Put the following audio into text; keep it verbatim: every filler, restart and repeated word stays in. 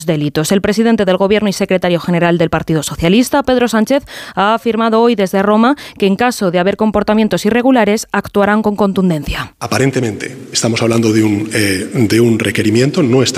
delitos. El presidente del Gobierno y secretario general del Partido Socialista, Pedro Sánchez, ha afirmado hoy desde Roma que en caso de haber comportamientos irregulares actuarán con contundencia. Aparentemente estamos hablando de un, eh, de un requerimiento, no está